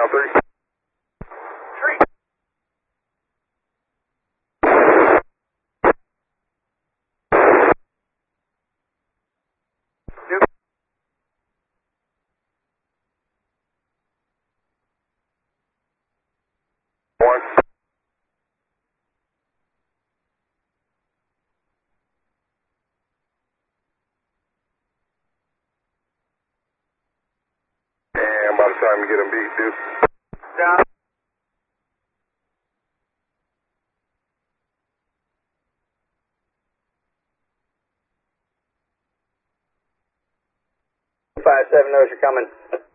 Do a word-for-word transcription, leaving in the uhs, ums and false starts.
one three. Three. Two. One. And by the time you get them beat, dude. Down. Five seven knows you're coming.